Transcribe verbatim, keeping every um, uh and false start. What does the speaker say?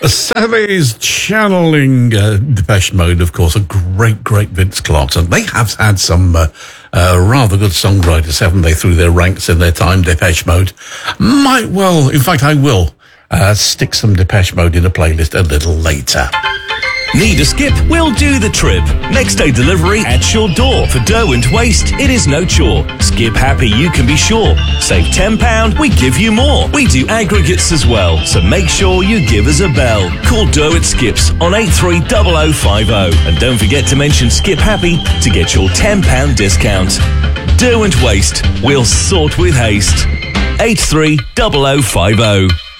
Savvy's channeling uh, Depeche Mode, of course, a great, great Vince Clarkson. They have had some uh, uh, rather good songwriters, haven't they, through their ranks in their time, Depeche Mode. Might well, in fact, I will uh, stick some Depeche Mode in a playlist a little later. Need a skip? We'll do the trip. Next day delivery at your door. For dough and waste, it is no chore. Skip happy, you can be sure. Save ten pounds, we give you more. We do aggregates as well, so make sure you give us a bell. Call Dough at Skips on eight three zero zero five zero. And don't forget to mention Skip Happy to get your ten pounds discount. Dough and waste, we'll sort with haste. eight three zero zero five zero.